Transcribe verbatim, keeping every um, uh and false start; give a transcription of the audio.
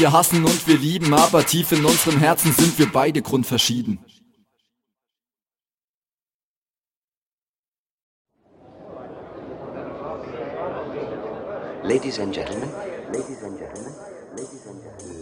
Wir hassen und wir lieben, aber tief in unserem Herzen sind wir beide grundverschieden. Ladies and gentlemen, ladies and gentlemen, ladies and gentlemen.